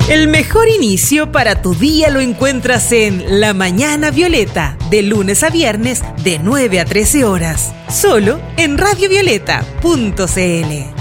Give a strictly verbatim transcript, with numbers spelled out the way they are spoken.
El mejor inicio para tu día lo encuentras en La Mañana Violeta, de lunes a viernes, de nueve a trece horas. Solo en radio violeta punto c l.